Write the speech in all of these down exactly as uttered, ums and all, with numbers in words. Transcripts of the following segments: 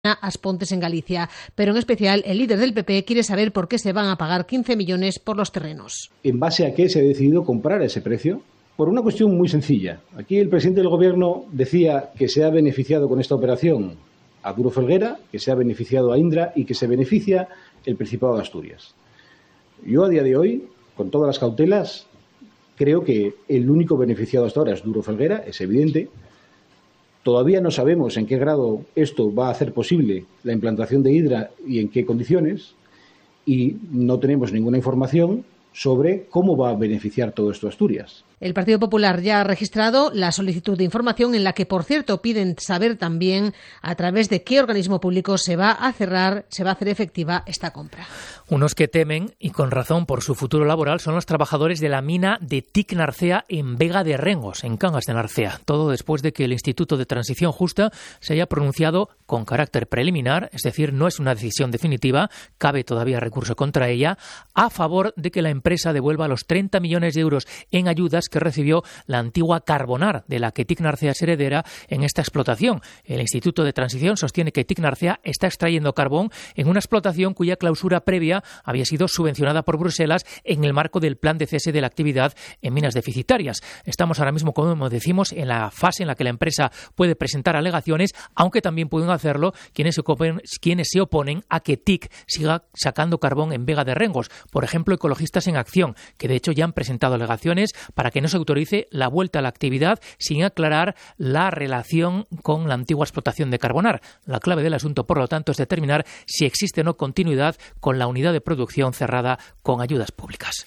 As Pontes en Galicia, pero en especial el líder del P P quiere saber por qué se van a pagar quince millones por los terrenos. ¿En base a qué se ha decidido comprar a ese precio? Por una cuestión muy sencilla. Aquí el presidente del Gobierno decía que se ha beneficiado con esta operación a Duro Felguera, que se ha beneficiado a Indra y que se beneficia el Principado de Asturias. Yo a día de hoy, con todas las cautelas, creo que el único beneficiado hasta ahora es Duro Felguera, es evidente. Todavía no sabemos en qué grado esto va a hacer posible la implantación de Hidra y en qué condiciones, y no tenemos ninguna información sobre cómo va a beneficiar todo esto a Asturias. El Partido Popular ya ha registrado la solicitud de información en la que, por cierto, piden saber también a través de qué organismo público se va a cerrar, se va a hacer efectiva esta compra. Unos que temen, y con razón, por su futuro laboral son los trabajadores de la mina de T I C Narcea en Vega de Rengos, en Cangas de Narcea. Todo después de que el Instituto de Transición Justa se haya pronunciado con carácter preliminar, es decir, no es una decisión definitiva, cabe todavía recurso contra ella, a favor de que la empresa devuelva los treinta millones de euros en ayudas que recibió la antigua Carbonar, de la que T I C Narcea es heredera en esta explotación. El Instituto de Transición sostiene que T I C Narcea está extrayendo carbón en una explotación cuya clausura previa había sido subvencionada por Bruselas en el marco del plan de cese de la actividad en minas deficitarias. Estamos ahora mismo, como decimos, en la fase en la que la empresa puede presentar alegaciones, aunque también pueden hacerlo quienes se oponen, quienes se oponen a que T I C siga sacando carbón en Vega de Rengos. Por ejemplo, Ecologistas en Acción, que de hecho ya han presentado alegaciones para que no se autorice la vuelta a la actividad sin aclarar la relación con la antigua explotación de Carbonar. La clave del asunto, por lo tanto, es determinar si existe o no continuidad con la unidad de producción cerrada con ayudas públicas.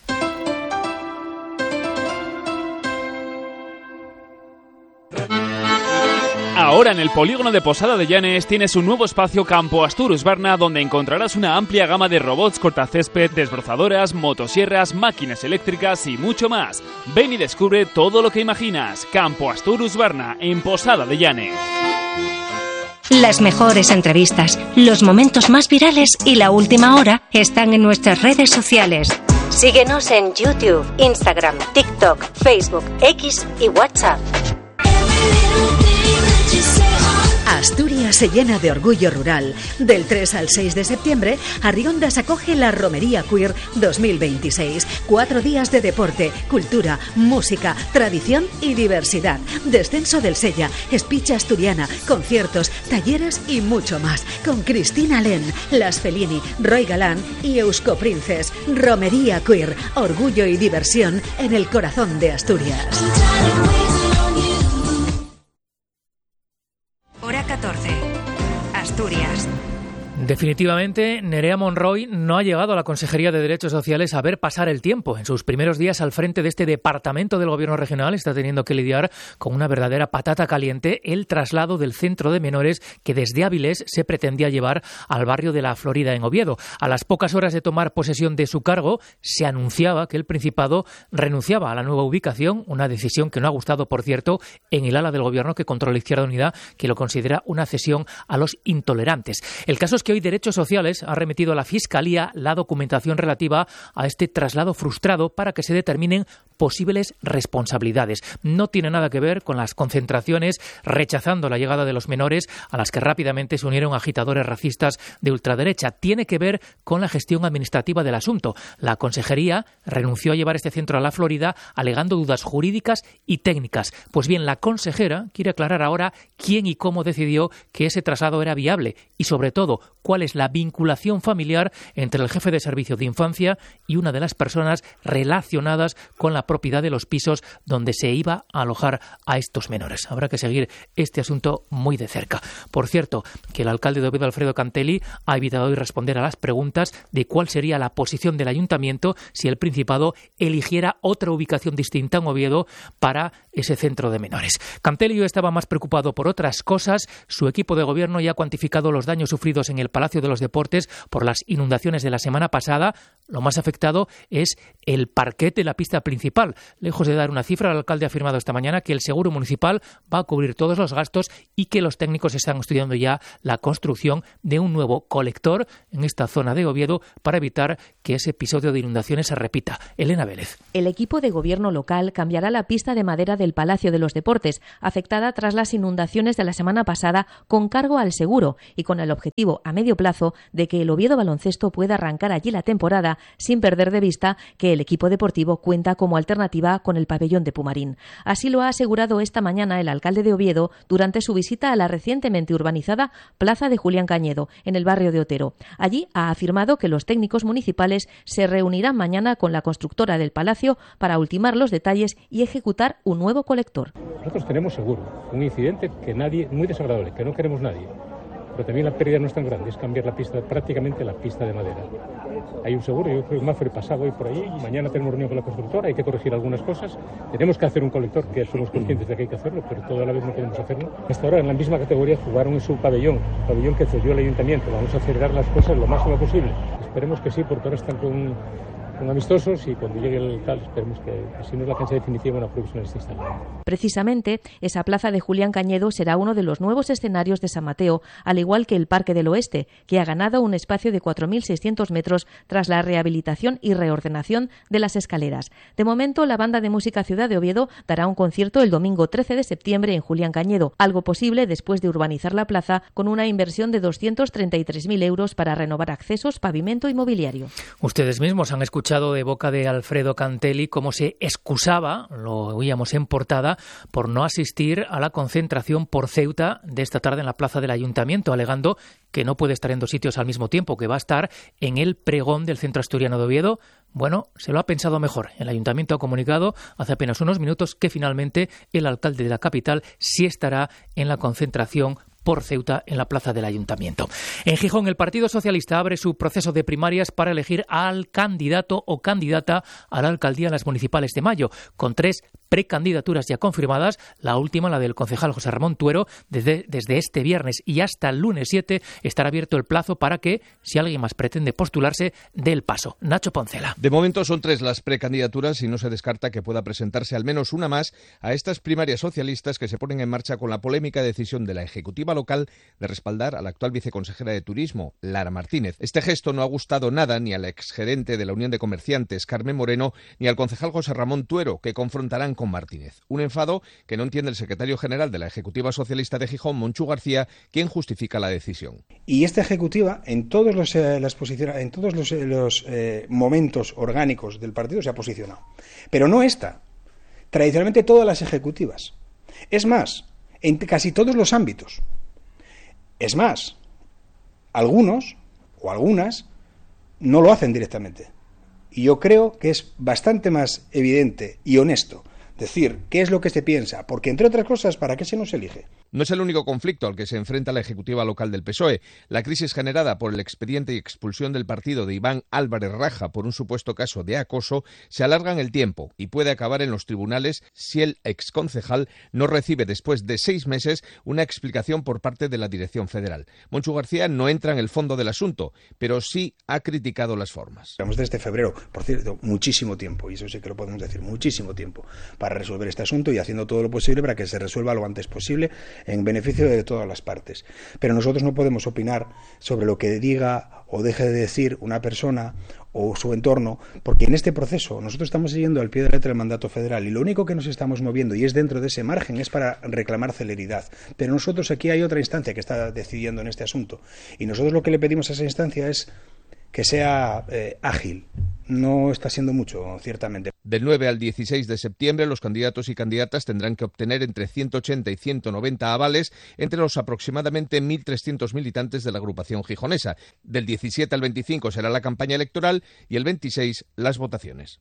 Ahora en el polígono de Posada de Llanes tienes un nuevo espacio Campo Astur Husqvarna, donde encontrarás una amplia gama de robots cortacésped, desbrozadoras, motosierras, máquinas eléctricas y mucho más. Ven y descubre todo lo que imaginas. Campo Astur Husqvarna, en Posada de Llanes. Las mejores entrevistas, los momentos más virales y la última hora están en nuestras redes sociales. Síguenos en YouTube, Instagram, TikTok, Facebook, X y WhatsApp. Asturias se llena de orgullo rural. Del tres al seis de septiembre, Arriondas acoge la Romería Queer dos mil veintiséis. Cuatro días de deporte, cultura, música, tradición y diversidad. Descenso del Sella, espicha asturiana, conciertos, talleres y mucho más. Con Cristina Len, Las Fellini, Roy Galán y Eusko Princes. Romería Queer, orgullo y diversión en el corazón de Asturias. Hora catorce. Asturias. Definitivamente, Nerea Monroy no ha llegado a la Consejería de Derechos Sociales a ver pasar el tiempo. En sus primeros días al frente de este departamento del Gobierno regional está teniendo que lidiar con una verdadera patata caliente, el traslado del centro de menores que desde Áviles se pretendía llevar al barrio de La Florida en Oviedo. A las pocas horas de tomar posesión de su cargo, se anunciaba que el Principado renunciaba a la nueva ubicación, una decisión que no ha gustado, por cierto, en el ala del Gobierno que controla Izquierda Unida, que lo considera una cesión a los intolerantes. El caso es que hoy Derechos Sociales ha remitido a la Fiscalía la documentación relativa a este traslado frustrado para que se determinen posibles responsabilidades. No tiene nada que ver con las concentraciones rechazando la llegada de los menores a las que rápidamente se unieron agitadores racistas de ultraderecha. Tiene que ver con la gestión administrativa del asunto. La Consejería renunció a llevar este centro a La Florida alegando dudas jurídicas y técnicas. Pues bien, la consejera quiere aclarar ahora quién y cómo decidió que ese traslado era viable y, sobre todo, cuál es la vinculación familiar entre el jefe de servicio de infancia y una de las personas relacionadas con la propiedad de los pisos donde se iba a alojar a estos menores. Habrá que seguir este asunto muy de cerca. Por cierto, que el alcalde de Oviedo, Alfredo Cantelli, ha evitado hoy responder a las preguntas de cuál sería la posición del ayuntamiento si el Principado eligiera otra ubicación distinta en Oviedo para ese centro de menores. Cantelli estaba más preocupado por otras cosas. Su equipo de gobierno ya ha cuantificado los daños sufridos en el Palacio de los Deportes por las inundaciones de la semana pasada. Lo más afectado es el parquet de la pista principal. Lejos de dar una cifra, el alcalde ha afirmado esta mañana que el seguro municipal va a cubrir todos los gastos y que los técnicos están estudiando ya la construcción de un nuevo colector en esta zona de Oviedo para evitar que ese episodio de inundaciones se repita. Elena Vélez. El equipo de gobierno local cambiará la pista de madera del Palacio de los Deportes, afectada tras las inundaciones de la semana pasada, con cargo al seguro y con el objetivo a medio plazo de que el Oviedo Baloncesto pueda arrancar allí la temporada sin perder de vista que el equipo deportivo cuenta como alternativa con el pabellón de Pumarín. Así lo ha asegurado esta mañana el alcalde de Oviedo durante su visita a la recientemente urbanizada Plaza de Julián Cañedo, en el barrio de Otero. Allí ha afirmado que los técnicos municipales se reunirán mañana con la constructora del palacio para ultimar los detalles y ejecutar un nuevo colector. Nosotros tenemos seguro un incidente que nadie, muy desagradable, que no queremos nadie. Pero también la pérdida no es tan grande, es cambiar la pista, prácticamente la pista de madera. Hay un seguro, yo creo que Mafre pasado hoy por ahí, mañana tenemos reunión con la constructora, hay que corregir algunas cosas, tenemos que hacer un colector, que somos conscientes de que hay que hacerlo, pero toda la vez no podemos hacerlo. Hasta ahora en la misma categoría jugaron en su pabellón, pabellón que cedió el ayuntamiento, vamos a acelerar las cosas lo máximo posible. Esperemos que sí, porque ahora están con... con amistosos y cuando llegue el tal esperemos que, que si no es la cancha definitiva una próxima se instale. Precisamente esa plaza de Julián Cañedo será uno de los nuevos escenarios de San Mateo, al igual que el Parque del Oeste, que ha ganado un espacio de cuatro mil seiscientos metros tras la rehabilitación y reordenación de las escaleras. De momento, la banda de música Ciudad de Oviedo dará un concierto el domingo trece de septiembre en Julián Cañedo, algo posible después de urbanizar la plaza con una inversión de doscientos treinta y tres mil euros para renovar accesos, pavimento y mobiliario. Ustedes mismos han escuchado de boca de Alfredo Cantelli cómo se excusaba, lo oíamos en portada, por no asistir a la concentración por Ceuta de esta tarde en la plaza del Ayuntamiento, alegando que no puede estar en dos sitios al mismo tiempo, que va a estar en el pregón del Centro Asturiano de Oviedo. Bueno, se lo ha pensado mejor. El Ayuntamiento ha comunicado hace apenas unos minutos que finalmente el alcalde de la capital sí estará en la concentración por Ceuta en la plaza del Ayuntamiento. En Gijón, el Partido Socialista abre su proceso de primarias para elegir al candidato o candidata a la alcaldía en las municipales de mayo, con tres precandidaturas ya confirmadas, la última, la del concejal José Ramón Tuero. Desde, desde este viernes y hasta el lunes siete estará abierto el plazo para que, si alguien más pretende postularse, dé el paso. Nacho Poncela. De momento son tres las precandidaturas y no se descarta que pueda presentarse al menos una más a estas primarias socialistas que se ponen en marcha con la polémica decisión de la Ejecutiva local de respaldar a la actual viceconsejera de Turismo, Lara Martínez. Este gesto no ha gustado nada ni al exgerente de la Unión de Comerciantes, Carmen Moreno, ni al concejal José Ramón Tuero, que confrontarán con Martínez. Un enfado que no entiende el secretario general de la Ejecutiva Socialista de Gijón, Monchu García, quien justifica la decisión. Y esta Ejecutiva, en todos los, eh, las posiciones, en todos los, eh, los eh, momentos orgánicos del partido se ha posicionado. Pero no esta. Tradicionalmente todas las Ejecutivas. Es más, en casi todos los ámbitos. Es más, algunos o algunas no lo hacen directamente. Y yo creo que es bastante más evidente y honesto decir qué es lo que se piensa, porque entre otras cosas, ¿para qué se nos elige? No es el único conflicto al que se enfrenta la Ejecutiva local del P S O E. La crisis generada por el expediente y expulsión del partido de Iván Álvarez Raja por un supuesto caso de acoso se alarga en el tiempo y puede acabar en los tribunales si el exconcejal no recibe después de seis meses una explicación por parte de la Dirección Federal. Monchu García no entra en el fondo del asunto, pero sí ha criticado las formas. Llevamos desde febrero, por cierto, muchísimo tiempo, y eso sí que lo podemos decir, muchísimo tiempo, para resolver este asunto y haciendo todo lo posible para que se resuelva lo antes posible en beneficio de todas las partes. Pero nosotros no podemos opinar sobre lo que diga o deje de decir una persona o su entorno, porque en este proceso nosotros estamos siguiendo al pie de la letra el mandato federal y lo único que nos estamos moviendo, y es dentro de ese margen, es para reclamar celeridad. Pero nosotros aquí hay otra instancia que está decidiendo en este asunto y nosotros lo que le pedimos a esa instancia es que sea eh, ágil. No está siendo mucho, ciertamente. Del nueve al dieciséis de septiembre, los candidatos y candidatas tendrán que obtener entre ciento ochenta y ciento noventa avales entre los aproximadamente mil trescientos militantes de la agrupación gijonesa. Del diecisiete al veinticinco será la campaña electoral y el veintiséis las votaciones.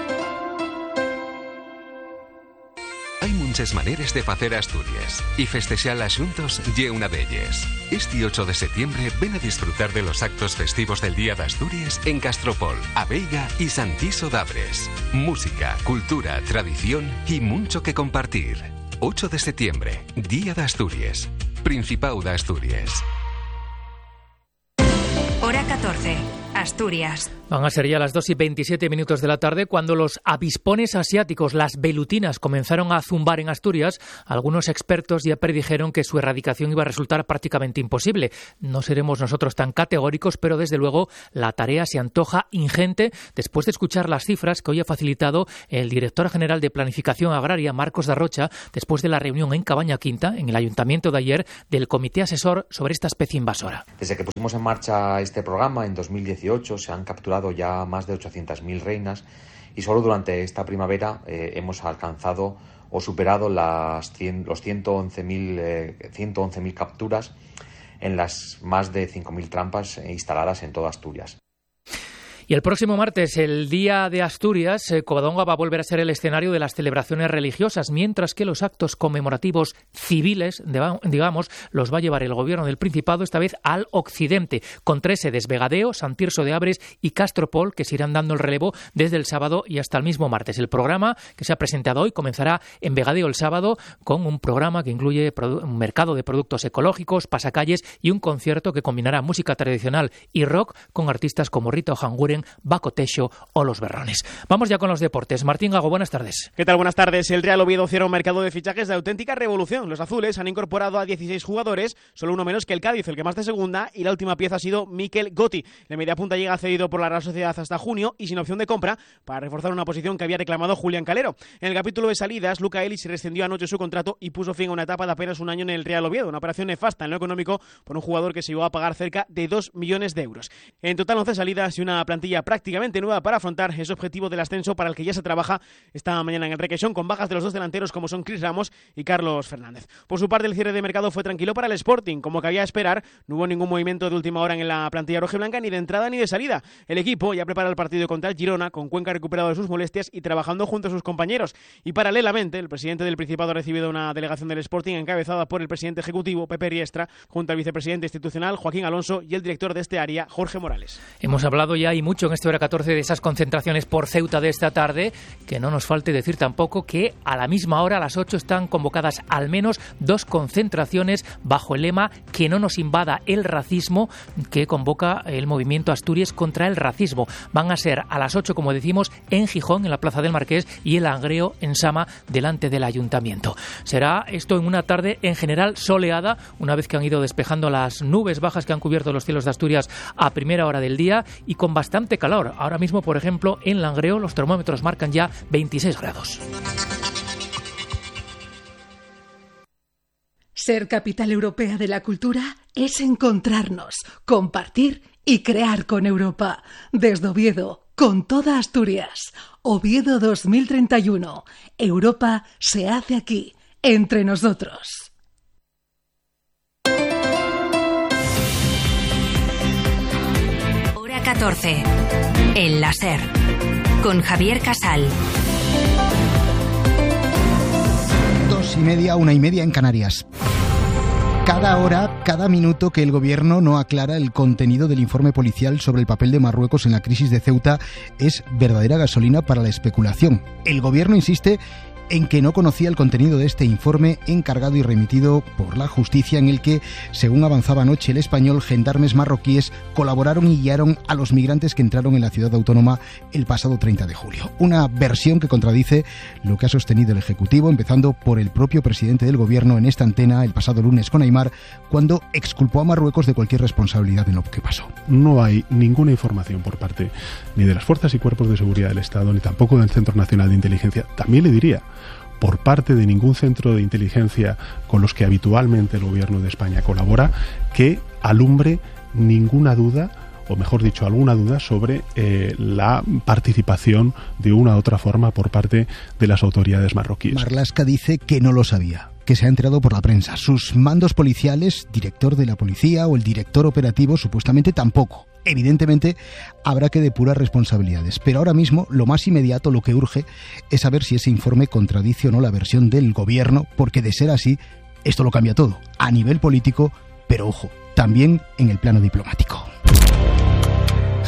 Hay muchas maneras de facer Asturias y festexar asuntos ye una de ellas. Este ocho de septiembre ven a disfrutar de los actos festivos del Día de Asturias en Castropol, Abeiga y Santiso d'Abres. Música, cultura, tradición y mucho que compartir. ocho de septiembre, Día de Asturias. Principado de Asturias. Hora catorce. Asturias. Van a ser ya las dos y veintisiete minutos de la tarde cuando los avispones asiáticos, las velutinas, comenzaron a zumbar en Asturias. Algunos expertos ya predijeron que su erradicación iba a resultar prácticamente imposible. No seremos nosotros tan categóricos, pero desde luego la tarea se antoja ingente después de escuchar las cifras que hoy ha facilitado el director general de Planificación Agraria, Marcos da Rocha, después de la reunión en Cabaña Quinta, en el ayuntamiento de ayer, del comité asesor sobre esta especie invasora. Desde que pusimos en marcha este programa en dos mil dieciocho se han capturado ya más de ochocientas mil reinas y solo durante esta primavera eh, hemos alcanzado o superado las cien, los ciento once mil eh, capturas en las más de cinco mil trampas instaladas en toda Asturias. Y el próximo martes, el Día de Asturias, eh, Covadonga va a volver a ser el escenario de las celebraciones religiosas, mientras que los actos conmemorativos civiles, de, digamos, los va a llevar el Gobierno del Principado, esta vez al occidente, con tres sedes: Vegadeo, San Tirso de Abres y Castropol, que se irán dando el relevo desde el sábado y hasta el mismo martes. El programa que se ha presentado hoy comenzará en Vegadeo el sábado, con un programa que incluye un mercado de productos ecológicos, pasacalles y un concierto que combinará música tradicional y rock con artistas como Rita Ojanguren, Baco Techo o Los Berrones. Vamos ya con los deportes. Martín Gago, buenas tardes. ¿Qué tal? Buenas tardes. El Real Oviedo cierra un mercado de fichajes de auténtica revolución. Los azules han incorporado a dieciséis jugadores, solo uno menos que el Cádiz, el que más de segunda, y la última pieza ha sido Mikel Gotti. El mediapunta llega cedido por la Real Sociedad hasta junio y sin opción de compra para reforzar una posición que había reclamado Julián Calero. En el capítulo de salidas, Luca Ellis rescindió anoche su contrato y puso fin a una etapa de apenas un año en el Real Oviedo, una operación nefasta en lo económico por un jugador que se llevó a pagar cerca de dos millones de euros. En total, once salidas y una plantilla prácticamente nueva para afrontar ese objetivo del ascenso para el que ya se trabaja esta mañana en el Requesón, con bajas de los dos delanteros como son Chris Ramos y Carlos Fernández. Por su parte, el cierre de mercado fue tranquilo para el Sporting, como cabía esperar. No hubo ningún movimiento de última hora en la plantilla rojiblanca, ni de entrada ni de salida. El equipo ya prepara el partido contra el Girona, con Cuenca recuperado de sus molestias y trabajando junto a sus compañeros. Y paralelamente, el presidente del Principado ha recibido una delegación del Sporting encabezada por el presidente ejecutivo, Pepe Riestra, junto al vicepresidente institucional, Joaquín Alonso, y el director de este área, Jorge Morales. Hemos hablado ya y mucho en este hora catorce de esas concentraciones por Ceuta de esta tarde, que no nos falte decir tampoco que a la misma hora, a las ocho, están convocadas al menos dos concentraciones bajo el lema "Que no nos invada el racismo", que convoca el movimiento Asturias contra el racismo. Van a ser a las ocho, como decimos, en Gijón, en la Plaza del Marqués, y el Langreo, en Sama, delante del Ayuntamiento. Será esto en una tarde en general soleada, una vez que han ido despejando las nubes bajas que han cubierto los cielos de Asturias a primera hora del día, y con bastante calor. Ahora mismo, por ejemplo, en Langreo los termómetros marcan ya veintiséis grados. Ser capital europea de la cultura es encontrarnos, compartir y crear con Europa. Desde Oviedo, con toda Asturias. Oviedo dos mil treinta y uno. Europa se hace aquí, entre nosotros. Hora catorce. El láser. Con Javier Casal. Dos y media, una y media en Canarias. Cada hora, cada minuto que el gobierno no aclara el contenido del informe policial sobre el papel de Marruecos en la crisis de Ceuta es verdadera gasolina para la especulación. El gobierno insiste en que no conocía el contenido de este informe encargado y remitido por la justicia, en el que, según avanzaba anoche El Español, gendarmes marroquíes colaboraron y guiaron a los migrantes que entraron en la ciudad autónoma el pasado treinta de julio. Una versión que contradice lo que ha sostenido el Ejecutivo, empezando por el propio presidente del Gobierno en esta antena el pasado lunes con Aimar, cuando exculpó a Marruecos de cualquier responsabilidad en lo que pasó. No hay ninguna información por parte ni de las fuerzas y cuerpos de seguridad del Estado, ni tampoco del Centro Nacional de Inteligencia. También le diría, por parte de ningún centro de inteligencia con los que habitualmente el gobierno de España colabora, que alumbre ninguna duda, o mejor dicho, alguna duda sobre eh, la participación de una u otra forma por parte de las autoridades marroquíes. Marlaska dice que no lo sabía, que se ha enterado por la prensa. Sus mandos policiales, director de la policía o el director operativo, supuestamente tampoco. Evidentemente habrá que depurar responsabilidades, pero ahora mismo lo más inmediato, lo que urge, es saber si ese informe contradice o no la versión del gobierno, porque de ser así, esto lo cambia todo, a nivel político, pero ojo, también en el plano diplomático.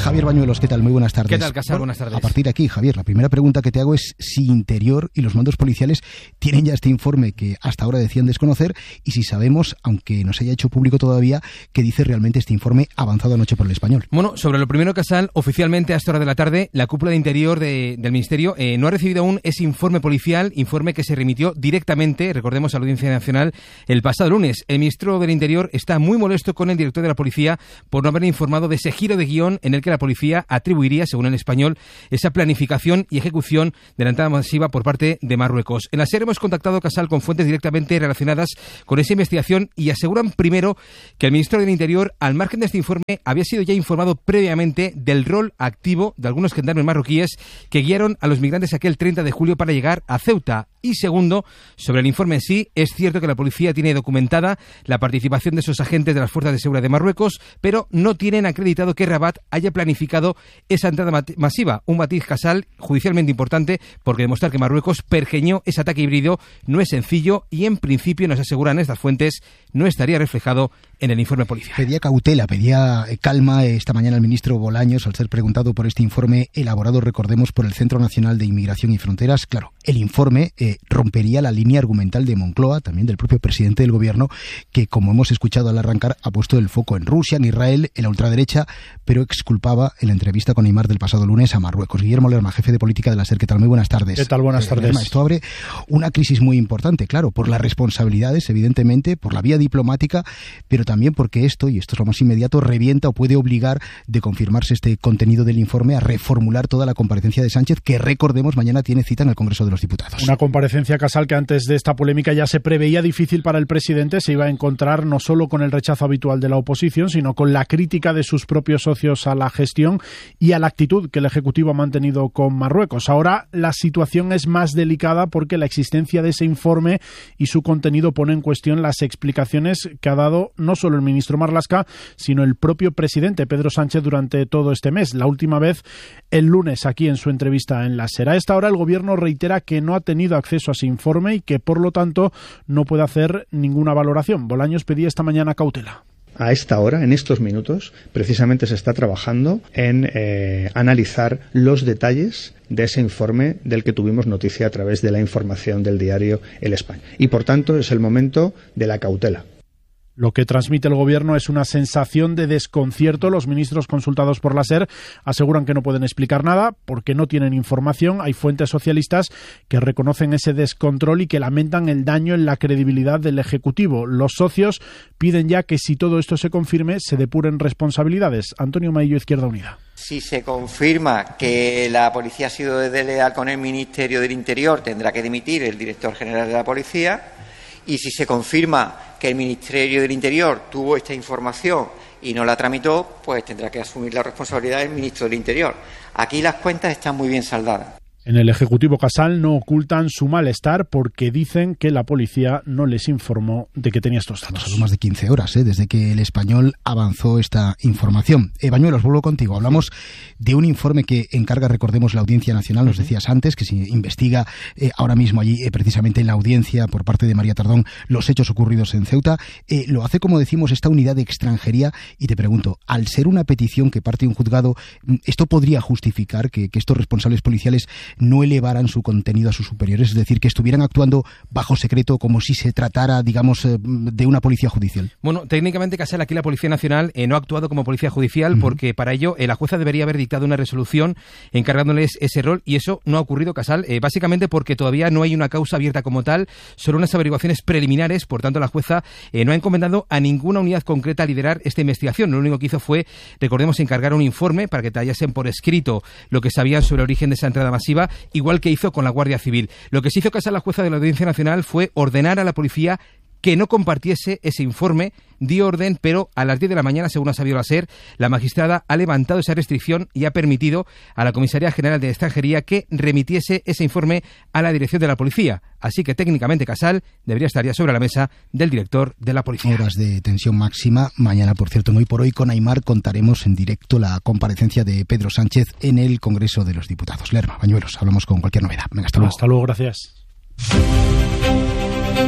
Javier Bañuelos, ¿qué tal? Muy buenas tardes. ¿Qué tal, Casal? Bueno, buenas tardes. A partir de aquí, Javier, la primera pregunta que te hago es si Interior y los mandos policiales tienen ya este informe que hasta ahora decían desconocer y si sabemos, aunque no se haya hecho público todavía, qué dice realmente este informe avanzado anoche por El Español. Bueno, sobre lo primero, Casal, oficialmente a esta hora de la tarde, la cúpula de Interior de, del Ministerio eh, no ha recibido aún ese informe policial, informe que se remitió directamente, recordemos, a la Audiencia Nacional el pasado lunes. El ministro del Interior está muy molesto con el director de la policía por no haber informado de ese giro de guión en el que la policía atribuiría, según El Español, esa planificación y ejecución de la entrada masiva por parte de Marruecos. En la SER hemos contactado, Casal, con fuentes directamente relacionadas con esa investigación y aseguran primero que el ministro del Interior, al margen de este informe, había sido ya informado previamente del rol activo de algunos gendarmes marroquíes que guiaron a los migrantes aquel treinta de julio para llegar a Ceuta. Y segundo, sobre el informe en sí, es cierto que la policía tiene documentada la participación de esos agentes de las fuerzas de seguridad de Marruecos, pero no tienen acreditado que Rabat haya planificado esa entrada masiva. Un matiz, Casal, judicialmente importante, porque demostrar que Marruecos pergeñó ese ataque híbrido no es sencillo y, en principio, nos aseguran estas fuentes, no estaría reflejado en el informe policial. Pedía cautela, pedía calma esta mañana el ministro Bolaños al ser preguntado por este informe elaborado, recordemos, por el Centro Nacional de Inmigración y Fronteras. Claro, el informe eh, rompería la línea argumental de Moncloa, también del propio presidente del gobierno, que, como hemos escuchado al arrancar, ha puesto el foco en Rusia, en Israel, en la ultraderecha, pero exculpaba en la entrevista con Aimar del pasado lunes a Marruecos. Guillermo Lerma, jefe de política de la SER, ¿qué tal? Muy buenas tardes. ¿Qué tal? Buenas tardes. Lerma, esto abre una crisis muy importante, claro, por las responsabilidades, evidentemente, por la vía diplomática, pero también porque esto, y esto es lo más inmediato, revienta o puede obligar, de confirmarse este contenido del informe, a reformular toda la comparecencia de Sánchez, que, recordemos, mañana tiene cita en el Congreso de los Diputados. Una comparecencia, Casal, que antes de esta polémica ya se preveía difícil para el presidente. Se iba a encontrar no solo con el rechazo habitual de la oposición, sino con la crítica de sus propios socios a la gestión y a la actitud que el Ejecutivo ha mantenido con Marruecos. Ahora la situación es más delicada porque la existencia de ese informe y su contenido pone en cuestión las explicaciones que ha dado no solo el ministro Marlaska, sino el propio presidente Pedro Sánchez durante todo este mes. La última vez el lunes, aquí en su entrevista en la SER. A esta hora el gobierno reitera que no ha tenido acceso a ese informe y que, por lo tanto, no puede hacer ninguna valoración. Bolaños pedía esta mañana cautela. A esta hora, en estos minutos, precisamente se está trabajando en eh, analizar los detalles de ese informe del que tuvimos noticia a través de la información del diario El España. Y, por tanto, es el momento de la cautela. Lo que transmite el gobierno es una sensación de desconcierto. Los ministros consultados por la SER aseguran que no pueden explicar nada porque no tienen información. Hay fuentes socialistas que reconocen ese descontrol y que lamentan el daño en la credibilidad del Ejecutivo. Los socios piden ya que, si todo esto se confirme, se depuren responsabilidades. Antonio Maillo, Izquierda Unida. Si se confirma que la policía ha sido desleal con el Ministerio del Interior, tendrá que dimitir el director general de la policía. Y si se confirma que el Ministerio del Interior tuvo esta información y no la tramitó, pues tendrá que asumir la responsabilidad el ministro del Interior. Aquí las cuentas están muy bien saldadas. En el Ejecutivo, Casal, no ocultan su malestar porque dicen que la policía no les informó de que tenía estos datos. Son más de quince horas ¿eh? desde que El Español avanzó esta información. Eh, Bañuelos, vuelvo contigo. Hablamos de un informe que encarga, recordemos, la Audiencia Nacional, nos decías antes, que se investiga eh, ahora mismo allí, eh, precisamente en la audiencia, por parte de María Tardón, los hechos ocurridos en Ceuta. Eh, lo hace, como decimos, esta unidad de extranjería. Y te pregunto, al ser una petición que parte de un juzgado, ¿esto podría justificar que, que estos responsables policiales no elevaran su contenido a sus superiores, es decir, que estuvieran actuando bajo secreto como si se tratara, digamos, de una policía judicial? Bueno, técnicamente, Casal, aquí la Policía Nacional eh, no ha actuado como policía judicial uh-huh. porque para ello eh, la jueza debería haber dictado una resolución encargándoles ese rol y eso no ha ocurrido, Casal, eh, básicamente porque todavía no hay una causa abierta como tal, solo unas averiguaciones preliminares, por tanto la jueza eh, no ha encomendado a ninguna unidad concreta a liderar esta investigación. Lo único que hizo fue, recordemos, encargar un informe para que detallasen por escrito lo que sabían sobre el origen de esa entrada masiva, igual que hizo con la Guardia Civil. Lo que se hizo, Casal, la jueza de la Audiencia Nacional fue ordenar a la policía que no compartiese ese informe, dio orden, pero a las diez de la mañana, según ha sabido la SER, la magistrada ha levantado esa restricción y ha permitido a la Comisaría General de Extranjería que remitiese ese informe a la dirección de la policía. Así que técnicamente, Casal, debería estar ya sobre la mesa del director de la policía. Horas de tensión máxima. Mañana, por cierto, en Hoy por Hoy con Aimar contaremos en directo la comparecencia de Pedro Sánchez en el Congreso de los Diputados. Lerma, Bañuelos, hablamos con cualquier novedad. Venga, hasta luego. Hasta luego, gracias.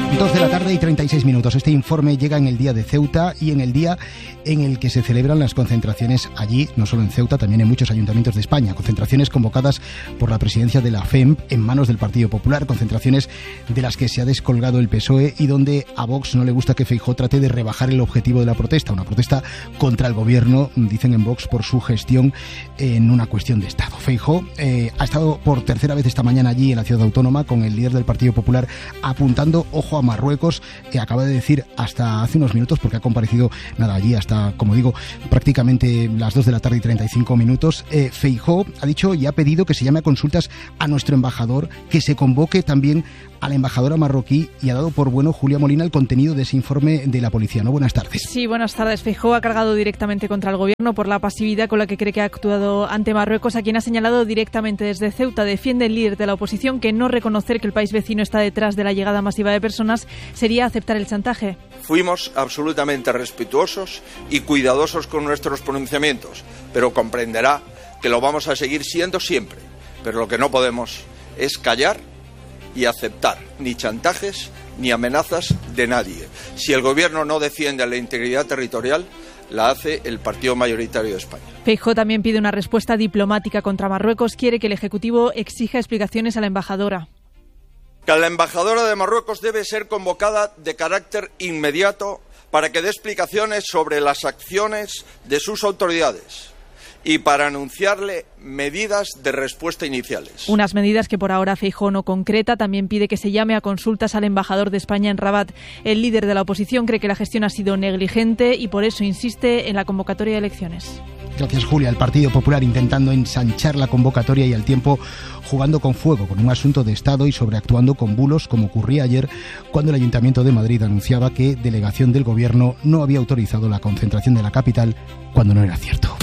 dos de la tarde y treinta y seis minutos. Este informe llega en el día de Ceuta y en el día en el que se celebran las concentraciones allí, no solo en Ceuta, también en muchos ayuntamientos de España. Concentraciones convocadas por la presidencia de la F E M P en manos del Partido Popular. Concentraciones de las que se ha descolgado el P S O E y donde a Vox no le gusta que Feijóo trate de rebajar el objetivo de la protesta. Una protesta contra el gobierno, dicen en Vox, por su gestión en una cuestión de Estado. Feijóo eh, ha estado por tercera vez esta mañana allí en la ciudad autónoma con el líder del Partido Popular apuntando, ojo, a Marruecos, que acaba de decir hasta hace unos minutos, porque ha comparecido nada allí hasta, como digo, prácticamente las dos de la tarde y treinta y cinco minutos. Eh, Feijóo ha dicho y ha pedido que se llame a consultas a nuestro embajador, que se convoque también a la embajadora marroquí, y ha dado por bueno, Julia Molina, el contenido de ese informe de la policía. ¿No? Buenas tardes. Sí, buenas tardes. Feijóo ha cargado directamente contra el gobierno por la pasividad con la que cree que ha actuado ante Marruecos, a quien ha señalado directamente desde Ceuta. Defiende el líder de la oposición que no reconocer que el país vecino está detrás de la llegada masiva de personas sería aceptar el chantaje. Fuimos absolutamente respetuosos y cuidadosos con nuestros pronunciamientos, pero comprenderá que lo vamos a seguir siendo siempre. Pero lo que no podemos es callar y aceptar ni chantajes ni amenazas de nadie. Si el gobierno no defiende la integridad territorial, la hace el partido mayoritario de España. Feijóo también pide una respuesta diplomática contra Marruecos. Quiere que el Ejecutivo exija explicaciones a la embajadora. Que la embajadora de Marruecos debe ser convocada de carácter inmediato para que dé explicaciones sobre las acciones de sus autoridades y para anunciarle medidas de respuesta iniciales. Unas medidas que por ahora Feijóo no concreta. También pide que se llame a consultas al embajador de España en Rabat. El líder de la oposición cree que la gestión ha sido negligente y por eso insiste en la convocatoria de elecciones. Gracias, Julia. El Partido Popular intentando ensanchar la convocatoria y al tiempo jugando con fuego con un asunto de Estado y sobreactuando con bulos, como ocurría ayer cuando el Ayuntamiento de Madrid anunciaba que delegación del Gobierno no había autorizado la concentración de la capital, cuando no era cierto.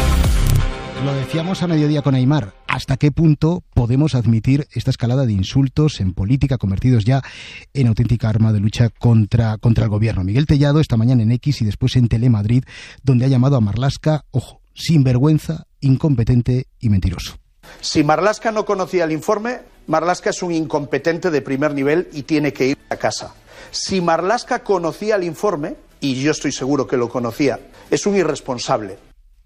Lo decíamos a mediodía con Aimar. ¿Hasta qué punto podemos admitir esta escalada de insultos en política convertidos ya en auténtica arma de lucha contra, contra el gobierno? Miguel Tellado esta mañana en X y después en Telemadrid, donde ha llamado a Marlaska, ojo, sinvergüenza, incompetente y mentiroso. Si Marlaska no conocía el informe, Marlaska es un incompetente de primer nivel y tiene que ir a casa. Si Marlaska conocía el informe, y yo estoy seguro que lo conocía, es un irresponsable.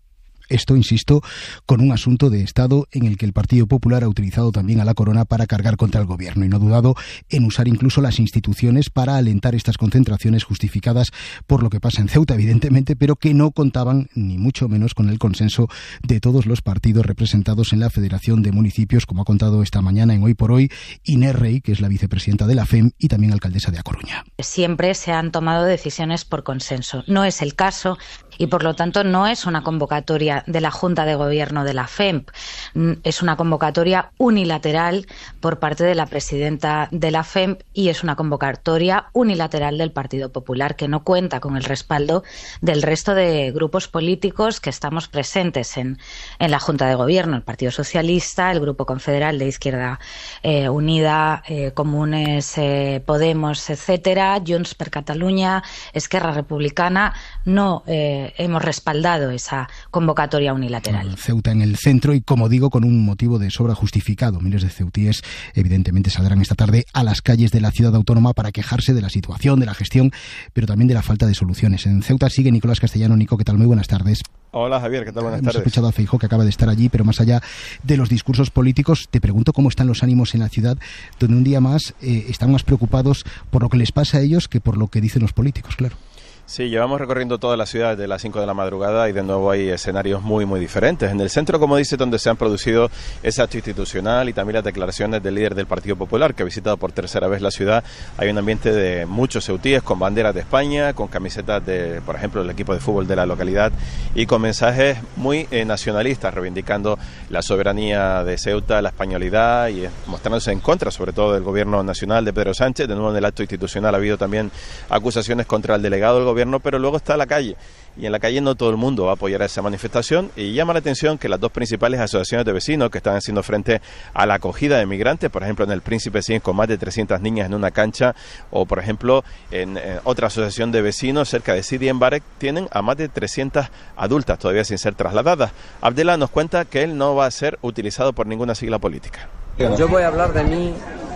Esto, insisto, con un asunto de Estado en el que el Partido Popular ha utilizado también a la corona para cargar contra el gobierno y no ha dudado en usar incluso las instituciones para alentar estas concentraciones justificadas por lo que pasa en Ceuta, evidentemente, pero que no contaban ni mucho menos con el consenso de todos los partidos representados en la Federación de Municipios, como ha contado esta mañana en Hoy por Hoy Inés Rey, que es la vicepresidenta de la F E M P y también alcaldesa de A Coruña. Siempre se han tomado decisiones por consenso. No es el caso y, por lo tanto, no es una convocatoria de la Junta de Gobierno de la F E M P. Es una convocatoria unilateral por parte de la presidenta de la F E M P y es una convocatoria unilateral del Partido Popular que no cuenta con el respaldo del resto de grupos políticos que estamos presentes en, en la Junta de Gobierno. El Partido Socialista, el Grupo Confederal de Izquierda eh, Unida, eh, Comunes, eh, Podemos, etcétera, Junts per Catalunya, Esquerra Republicana. No eh, hemos respaldado esa convocatoria unilateral. Ceuta en el centro y, como digo, con un motivo de sobra justificado. Miles de ceutíes evidentemente saldrán esta tarde a las calles de la ciudad autónoma para quejarse de la situación, de la gestión, pero también de la falta de soluciones. En Ceuta sigue Nicolás Castellano. Nico, ¿qué tal? Muy buenas tardes. Hola Javier, ¿qué tal? Buenas Hemos tardes. escuchado a Feijóo, que acaba de estar allí, pero más allá de los discursos políticos, te pregunto cómo están los ánimos en la ciudad, donde un día más eh, están más preocupados por lo que les pasa a ellos que por lo que dicen los políticos, claro. Sí, llevamos recorriendo toda la ciudad desde las cinco de la madrugada y de nuevo hay escenarios muy, muy diferentes. En el centro, como dice, donde se han producido ese acto institucional y también las declaraciones del líder del Partido Popular, que ha visitado por tercera vez la ciudad, hay un ambiente de muchos ceutíes con banderas de España, con camisetas de, por ejemplo, el equipo de fútbol de la localidad y con mensajes muy eh, nacionalistas, reivindicando la soberanía de Ceuta, la españolidad y eh, mostrándose en contra, sobre todo, del gobierno nacional de Pedro Sánchez. De nuevo, en el acto institucional ha habido también acusaciones contra el delegado del gobierno, pero luego está la calle, y en la calle no todo el mundo va a apoyar esa manifestación, y llama la atención que las dos principales asociaciones de vecinos que están haciendo frente a la acogida de migrantes, por ejemplo en el Príncipe Cien con más de trescientas niñas en una cancha, o por ejemplo en, en otra asociación de vecinos cerca de Sidi en Barek, tienen a más de trescientas adultas todavía sin ser trasladadas. Abdela nos cuenta que él no va a ser utilizado por ninguna sigla política. Yo voy a hablar de mí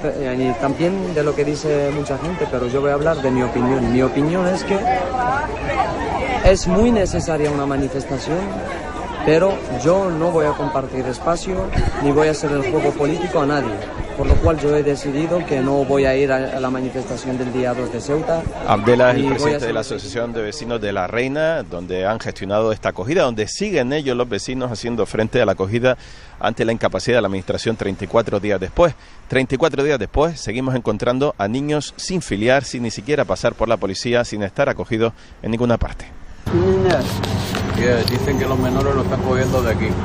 y también de lo que dice mucha gente, pero yo voy a hablar de mi opinión. Mi opinión es que es muy necesaria una manifestación, pero yo no voy a compartir espacio ni voy a hacer el juego político a nadie, por lo cual yo he decidido que no voy a ir a la manifestación del día dos de Ceuta. Abdela es el presidente de la Asociación de Vecinos de La Reina, donde han gestionado esta acogida, donde siguen ellos los vecinos haciendo frente a la acogida ante la incapacidad de la administración treinta y cuatro días después. treinta y cuatro días después seguimos encontrando a niños sin filiar, sin ni siquiera pasar por la policía, sin estar acogidos en ninguna parte. Yeah, dicen que los menores lo están cogiendo de aquí.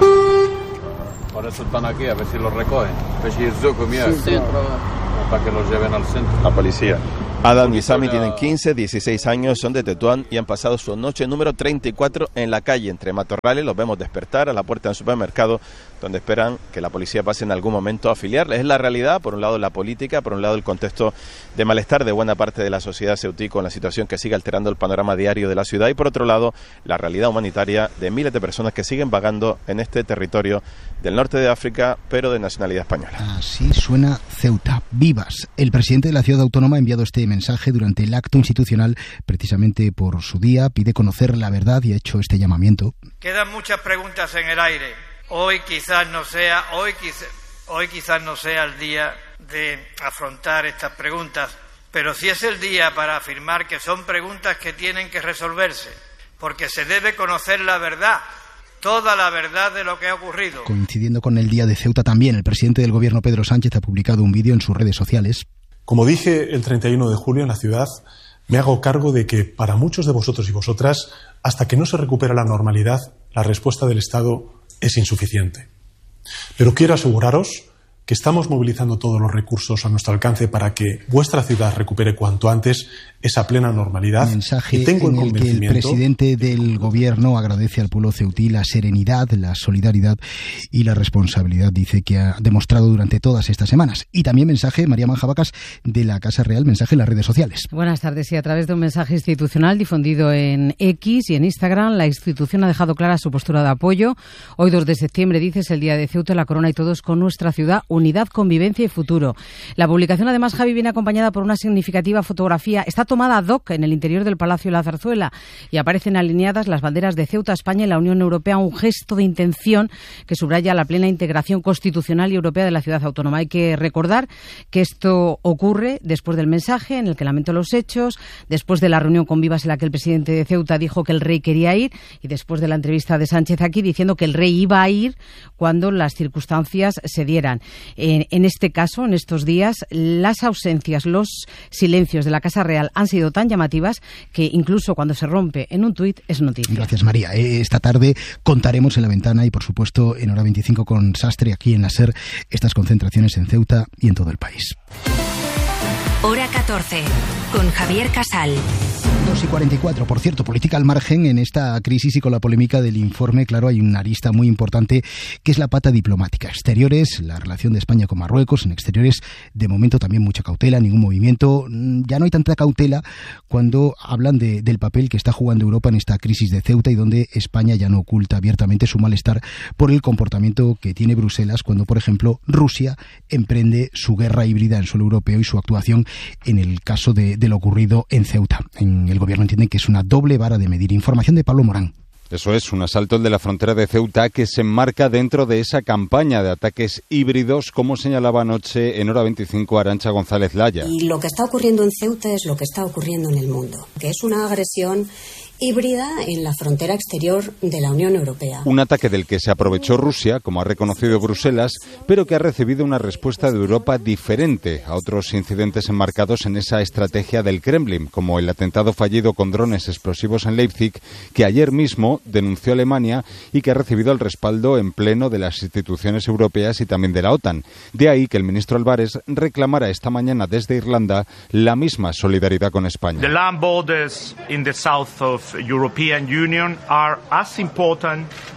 Por eso están aquí, a ver si los recogen. A ver si es yo comía. Sí, para que los lleven al centro. La policía. Adam y Sami tienen quince, dieciséis años, son de Tetuán y han pasado su noche número treinta y cuatro en la calle entre matorrales. Los vemos despertar a la puerta del supermercado, donde esperan que la policía pase en algún momento a afiliarles. Es la realidad, por un lado la política, por un lado el contexto de malestar de buena parte de la sociedad ceutí con la situación que sigue alterando el panorama diario de la ciudad, y por otro lado la realidad humanitaria de miles de personas que siguen vagando en este territorio del norte de África, pero de nacionalidad española. Así suena Ceuta. Vivas. El presidente de la ciudad autónoma ha enviado este mensaje durante el acto institucional, precisamente por su día. Pide conocer la verdad y ha hecho este llamamiento. Quedan muchas preguntas en el aire. Hoy quizás no sea, hoy quizás, hoy quizás no sea el día de afrontar estas preguntas, pero sí es el día para afirmar que son preguntas que tienen que resolverse, porque se debe conocer la verdad, toda la verdad de lo que ha ocurrido. Coincidiendo con el día de Ceuta también, el presidente del gobierno, Pedro Sánchez, ha publicado un vídeo en sus redes sociales. Como dije el treinta y uno de julio en la ciudad, me hago cargo de que para muchos de vosotros y vosotras, hasta que no se recupera la normalidad, la respuesta del Estado es insuficiente. Pero quiero aseguraros que estamos movilizando todos los recursos a nuestro alcance para que vuestra ciudad recupere cuanto antes esa plena normalidad. Mensaje y tengo en el, el que el presidente del gobierno agradece al pueblo ceutí la serenidad, la solidaridad y la responsabilidad, dice, que ha demostrado durante todas estas semanas. Y también mensaje, María Manjabacas, de la Casa Real, mensaje en las redes sociales. Buenas tardes. Y a través de un mensaje institucional difundido en X y en Instagram, la institución ha dejado clara su postura de apoyo. Hoy, dos de septiembre, dice, es el día de Ceuta, la corona y todos con nuestra ciudad, unidad, convivencia y futuro. La publicación, además, Javi, viene acompañada por una significativa fotografía. Está tomada ad hoc en el interior del Palacio de la Zarzuela y aparecen alineadas las banderas de Ceuta, España y la Unión Europea, un gesto de intención que subraya la plena integración constitucional y europea de la ciudad autónoma. Hay que recordar que esto ocurre después del mensaje en el que lamentó los hechos, después de la reunión con Vivas en la que el presidente de Ceuta dijo que el rey quería ir, y después de la entrevista de Sánchez aquí diciendo que el rey iba a ir cuando las circunstancias se dieran. En, en este caso, en estos días, las ausencias, los silencios de la Casa Real han sido tan llamativas que incluso cuando se rompe en un tuit es noticia. Gracias, María. Esta tarde contaremos en La Ventana y, por supuesto, en Hora veinticinco con Sastre, aquí en la SER, estas concentraciones en Ceuta y en todo el país. Hora catorce, con Javier Casal. dos y cuarenta y cuatro. Por cierto, política al margen en esta crisis y con la polémica del informe, claro, hay una arista muy importante que es la pata diplomática. Exteriores, la relación de España con Marruecos. En exteriores, de momento también mucha cautela, ningún movimiento. Ya no hay tanta cautela cuando hablan de, del papel que está jugando Europa en esta crisis de Ceuta y donde España ya no oculta abiertamente su malestar por el comportamiento que tiene Bruselas cuando, por ejemplo, Rusia emprende su guerra híbrida en suelo europeo y su actuación en el caso de, de lo ocurrido en Ceuta. En el gobierno entienden que es una doble vara de medir. Información de Pablo Morán. Eso es, un asalto el de la frontera de Ceuta que se enmarca dentro de esa campaña de ataques híbridos, como señalaba anoche en Hora veinticinco Arantxa González Laya. Y lo que está ocurriendo en Ceuta es lo que está ocurriendo en el mundo, que es una agresión híbrida en la frontera exterior de la Unión Europea. Un ataque del que se aprovechó Rusia, como ha reconocido Bruselas, pero que ha recibido una respuesta de Europa diferente a otros incidentes enmarcados en esa estrategia del Kremlin, como el atentado fallido con drones explosivos en Leipzig, que ayer mismo denunció Alemania y que ha recibido el respaldo en pleno de las instituciones europeas y también de la OTAN. De ahí que el ministro Álvarez reclamara esta mañana desde Irlanda la misma solidaridad con España. The land borders in the south of European Union are as important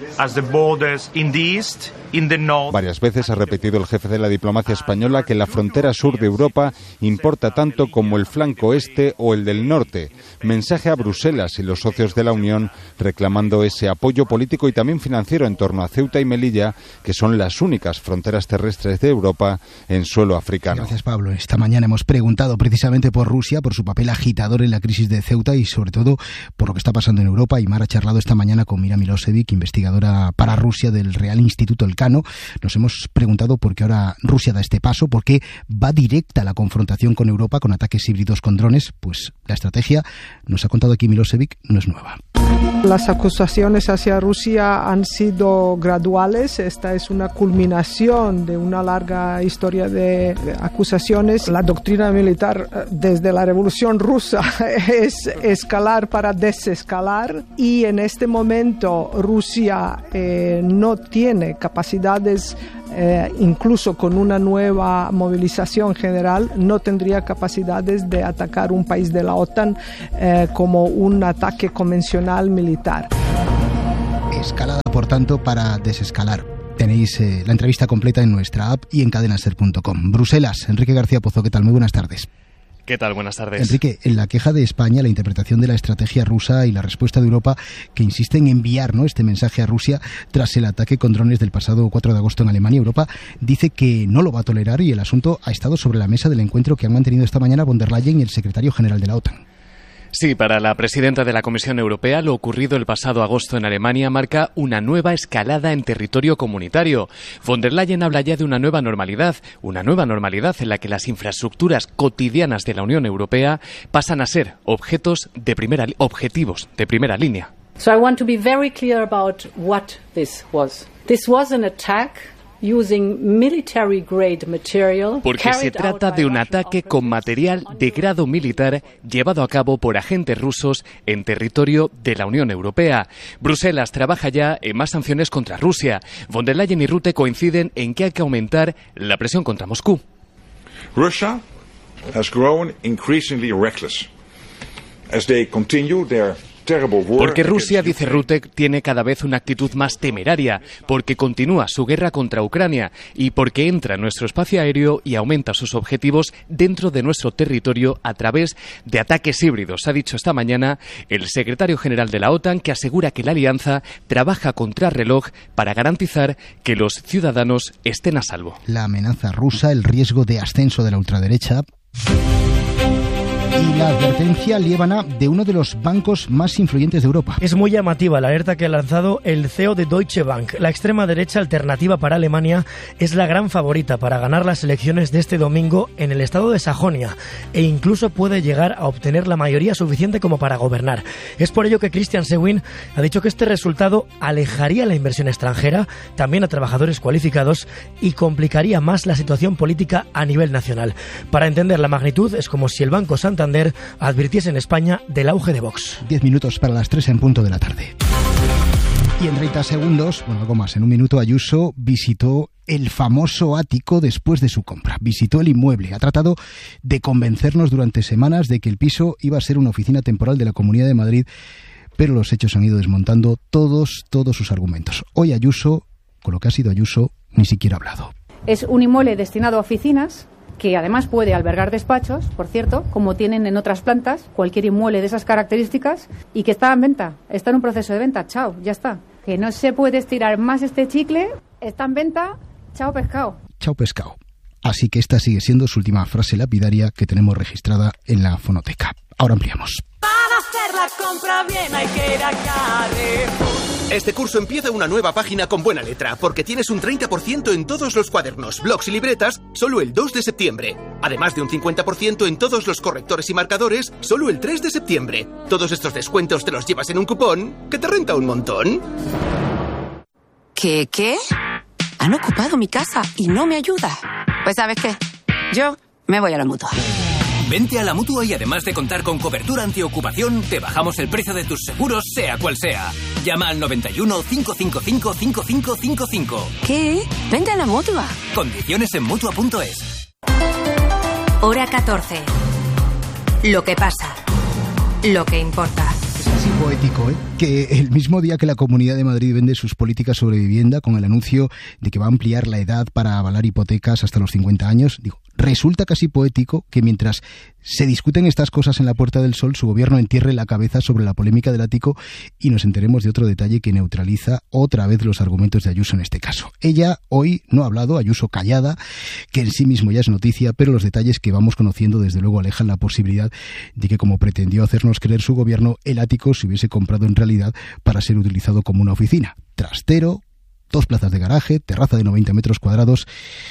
as the borders in the east, in the north. Varias veces ha repetido el jefe de la diplomacia española que la frontera sur de Europa importa tanto como el flanco este o el del norte. Mensaje a Bruselas y los socios de la Unión reclamando ese apoyo político y también financiero en torno a Ceuta y Melilla, que son las únicas fronteras terrestres de Europa en suelo africano. Gracias, Pablo. Esta mañana hemos preguntado precisamente por Rusia, por su papel agitador en la crisis de Ceuta y sobre todo por lo que está pasando en Europa. Y Mar ha charlado esta mañana con Mira Milosevic, investigadora para Rusia del Real Instituto Elcano. Nos hemos preguntado por qué ahora Rusia da este paso, por qué va directa a la confrontación con Europa con ataques híbridos con drones. Pues la estrategia, nos ha contado aquí Milosevic, no es nueva. Las acusaciones hacia Rusia han sido graduales. Esta es una culminación de una larga historia de acusaciones. La doctrina militar desde la Revolución Rusa es escalar para desescalar, y en este momento Rusia eh, no tiene capacidades, eh, incluso con una nueva movilización general, no tendría capacidades de atacar un país de la OTAN eh, como un ataque convencional militar. Escalada, por tanto, para desescalar. Tenéis eh, la entrevista completa en nuestra app y en cadenaser punto com. Bruselas, Enrique García Pozo, ¿qué tal? Muy buenas tardes. ¿Qué tal? Buenas tardes. Enrique, en la queja de España, la interpretación de la estrategia rusa y la respuesta de Europa, que insiste en enviar, ¿no?, este mensaje a Rusia tras el ataque con drones del pasado cuatro de agosto en Alemania, Europa dice que no lo va a tolerar y el asunto ha estado sobre la mesa del encuentro que han mantenido esta mañana von der Leyen y el secretario general de la OTAN. Sí, para la presidenta de la Comisión Europea, lo ocurrido el pasado agosto en Alemania marca una nueva escalada en territorio comunitario. Von der Leyen habla ya de una nueva normalidad, una nueva normalidad en la que las infraestructuras cotidianas de la Unión Europea pasan a ser objetos de primera, objetivos de primera línea. So I want to be very clear about what this was. This was an attack using military grade material. Porque se trata de un ataque con material de grado militar llevado a cabo por agentes rusos en territorio de la Unión Europea. Bruselas trabaja ya en más sanciones contra Rusia. Von der Leyen y Rutte coinciden en que hay que aumentar la presión contra Moscú. Russia has grown increasingly reckless as they continue their Porque Rusia, dice Rutte, tiene cada vez una actitud más temeraria, porque continúa su guerra contra Ucrania y porque entra en nuestro espacio aéreo y aumenta sus objetivos dentro de nuestro territorio a través de ataques híbridos, ha dicho esta mañana el secretario general de la OTAN, que asegura que la alianza trabaja contra reloj para garantizar que los ciudadanos estén a salvo. La amenaza rusa, el riesgo de ascenso de la ultraderecha y la advertencia liébana de uno de los bancos más influyentes de Europa. Es muy llamativa la alerta que ha lanzado el C E O de Deutsche Bank. La extrema derecha alternativa para Alemania es la gran favorita para ganar las elecciones de este domingo en el estado de Sajonia e incluso puede llegar a obtener la mayoría suficiente como para gobernar. Es por ello que Christian Sewing ha dicho que este resultado alejaría la inversión extranjera, también a trabajadores cualificados, y complicaría más la situación política a nivel nacional. Para entender la magnitud, es como si el Banco Santander advirtiese en España del auge de Vox. Diez minutos para las tres en punto de la tarde. Y en treinta segundos, bueno, algo más, en un minuto, Ayuso visitó el famoso ático después de su compra. Visitó el inmueble. Ha tratado de convencernos durante semanas de que el piso iba a ser una oficina temporal de la Comunidad de Madrid, pero los hechos han ido desmontando todos, todos sus argumentos. Hoy Ayuso, con lo que ha sido Ayuso, ni siquiera ha hablado. Es un inmueble destinado a oficinas, que además puede albergar despachos, por cierto, como tienen en otras plantas, cualquier inmueble de esas características, y que está en venta, está en un proceso de venta, chao, ya está. Que no se puede estirar más este chicle, está en venta, chao pescado. Chao pescado. Así que esta sigue siendo su última frase lapidaria que tenemos registrada en la fonoteca. Ahora ampliamos. Para hacer la compra bien hay que ir a Carrefour. Este curso empieza una nueva página con buena letra, porque tienes un treinta por ciento en todos los cuadernos, blocs y libretas, solo el dos de septiembre. Además de un cincuenta por ciento en todos los correctores y marcadores, solo el tres de septiembre. Todos estos descuentos te los llevas en un cupón que te renta un montón. ¿Qué, qué? Han ocupado mi casa y no me ayuda. Pues ¿sabes qué? Yo me voy a la Mutua. Vente a la Mutua y además de contar con cobertura antiocupación, te bajamos el precio de tus seguros, sea cual sea. Llama al noventa y uno, cinco cinco cinco, cinco cinco cinco cinco. ¿Qué? Vente a la Mutua. Condiciones en Mutua punto es. Hora catorce. Lo que pasa. Lo que importa. Es así Poético, ¿eh? Que el mismo día que la Comunidad de Madrid vende sus políticas sobre vivienda con el anuncio de que va a ampliar la edad para avalar hipotecas hasta los cincuenta años, digo, resulta casi poético que mientras se discuten estas cosas en la Puerta del Sol, su gobierno entierre la cabeza sobre la polémica del ático y nos enteremos de otro detalle que neutraliza otra vez los argumentos de Ayuso en este caso. Ella hoy no ha hablado, Ayuso callada, que en sí mismo ya es noticia, pero los detalles que vamos conociendo desde luego alejan la posibilidad de que, como pretendió hacernos creer su gobierno, el ático se hubiese comprado en realidad para ser utilizado como una oficina. Trastero, dos plazas de garaje, terraza de noventa metros cuadrados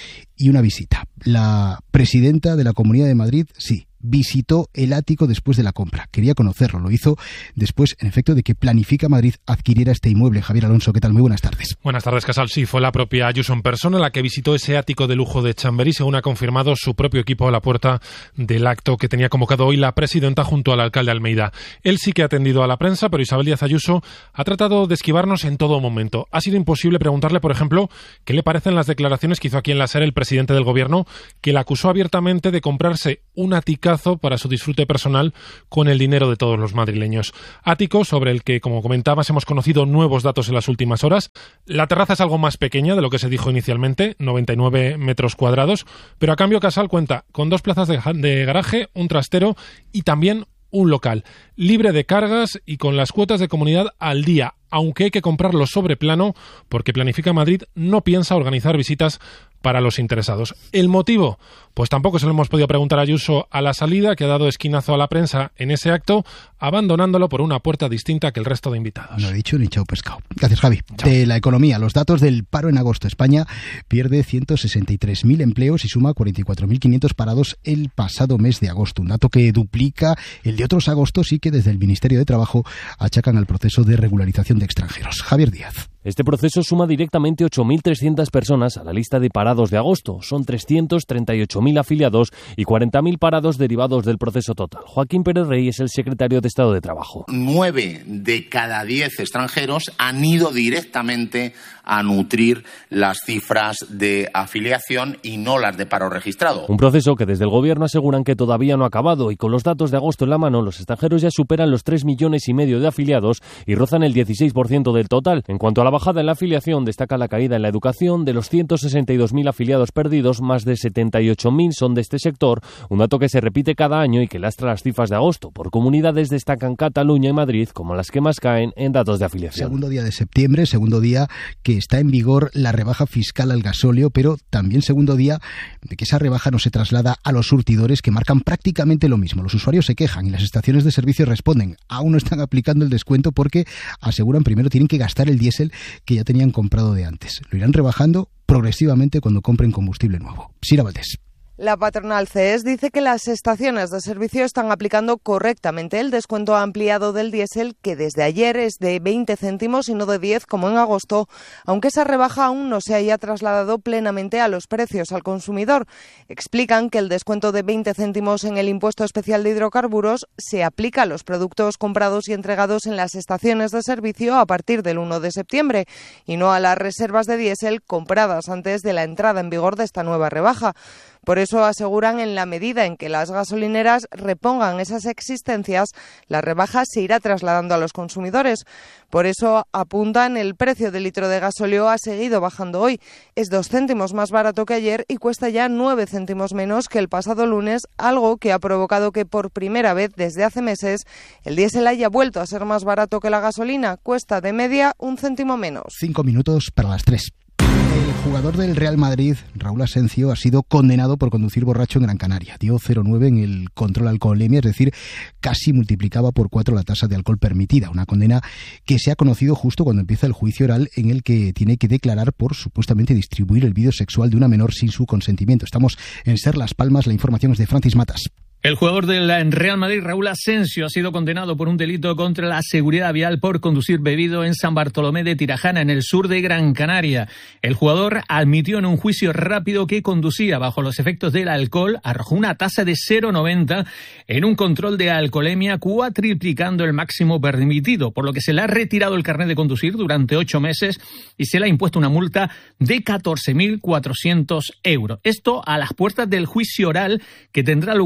y una visita. La presidenta de la Comunidad de Madrid, sí, visitó el ático después de la compra. Quería conocerlo. Lo hizo después, en efecto, de que Planifica Madrid adquiriera este inmueble. Javier Alonso, ¿qué tal? Muy buenas tardes. Buenas tardes, Casal. Sí, fue la propia Ayuso en persona la que visitó ese ático de lujo de Chamberí, según ha confirmado su propio equipo a la puerta del acto que tenía convocado hoy la presidenta junto al alcalde Almeida. Él sí que ha atendido a la prensa, pero Isabel Díaz Ayuso ha tratado de esquivarnos en todo momento. Ha sido imposible preguntarle, por ejemplo, qué le parecen las declaraciones que hizo aquí en la SER el presidente del gobierno, que la acusó abiertamente de comprarse un aticazo para su disfrute personal con el dinero de todos los madrileños. Ático sobre el que, como comentabas, hemos conocido nuevos datos en las últimas horas. La terraza es algo más pequeña de lo que se dijo inicialmente, noventa y nueve metros cuadrados, pero a cambio Casal cuenta con dos plazas de, de garaje, un trastero y también un local, libre de cargas y con las cuotas de comunidad al día, aunque hay que comprarlo sobre plano porque Planifica Madrid no piensa organizar visitas para los interesados. ¿El motivo? Pues tampoco se lo hemos podido preguntar a Ayuso a la salida, que ha dado esquinazo a la prensa en ese acto, abandonándolo por una puerta distinta que el resto de invitados. No he dicho ni chau pescado. Gracias, Javi. Chao. De la economía, los datos del paro en agosto. España pierde ciento sesenta y tres mil empleos y suma cuarenta y cuatro mil quinientos parados el pasado mes de agosto. Un dato que duplica el de otros agostos y que desde el Ministerio de Trabajo achacan al proceso de regularización de extranjeros. Javier Díaz. Este proceso suma directamente ocho mil trescientas personas a la lista de parados de agosto. Son trescientos treinta y ocho mil afiliados y cuarenta mil parados derivados del proceso total. Joaquín Pérez Rey es el secretario de Estado de Trabajo. Nueve de cada diez extranjeros han ido directamente a nutrir las cifras de afiliación y no las de paro registrado. Un proceso que desde el gobierno aseguran que todavía no ha acabado y con los datos de agosto en la mano, los extranjeros ya superan los tres millones y medio de afiliados y rozan el dieciséis por ciento del total. En cuanto a la bajada en la afiliación, destaca la caída en la educación. De los ciento sesenta y dos mil afiliados perdidos, más de setenta y ocho mil son de este sector, un dato que se repite cada año y que lastra las cifras de agosto. Por comunidades destacan Cataluña y Madrid como las que más caen en datos de afiliación. Segundo día de septiembre, segundo día que está en vigor la rebaja fiscal al gasóleo, pero también segundo día de que esa rebaja no se traslada a los surtidores, que marcan prácticamente lo mismo. Los usuarios se quejan y las estaciones de servicio responden. Aún no están aplicando el descuento porque aseguran primero tienen que gastar el diésel que ya tenían comprado de antes. Lo irán rebajando progresivamente cuando compren combustible nuevo. Sira Valdés. La patronal C E S dice que las estaciones de servicio están aplicando correctamente el descuento ampliado del diésel, que desde ayer es de veinte céntimos y no de diez como en agosto, aunque esa rebaja aún no se haya trasladado plenamente a los precios al consumidor. Explican que el descuento de veinte céntimos en el impuesto especial de hidrocarburos se aplica a los productos comprados y entregados en las estaciones de servicio a partir del uno de septiembre y no a las reservas de diésel compradas antes de la entrada en vigor de esta nueva rebaja. Por eso aseguran, en la medida en que las gasolineras repongan esas existencias, la rebaja se irá trasladando a los consumidores. Por eso apuntan, el precio del litro de gasóleo ha seguido bajando hoy. Es dos céntimos más barato que ayer y cuesta ya nueve céntimos menos que el pasado lunes, algo que ha provocado que por primera vez desde hace meses el diésel haya vuelto a ser más barato que la gasolina. Cuesta de media un céntimo menos. Cinco minutos para las tres. El jugador del Real Madrid, Raúl Asencio, ha sido condenado por conducir borracho en Gran Canaria. Dio cero coma nueve en el control alcoholemia, es decir, casi multiplicaba por cuatro la tasa de alcohol permitida. Una condena que se ha conocido justo cuando empieza el juicio oral, en el que tiene que declarar por supuestamente distribuir el vídeo sexual de una menor sin su consentimiento. Estamos en Ser Las Palmas, la información es de Francis Matas. El jugador del Real Madrid, Raúl Asencio, ha sido condenado por un delito contra la seguridad vial por conducir bebido en San Bartolomé de Tirajana, en el sur de Gran Canaria. El jugador admitió en un juicio rápido que conducía bajo los efectos del alcohol, arrojó una tasa de cero coma noventa en un control de alcoholemia, cuatriplicando el máximo permitido, por lo que se le ha retirado el carnet de conducir durante ocho meses y se le ha impuesto una multa de catorce mil cuatrocientos euros. Esto a las puertas del juicio oral que tendrá lugar mañana.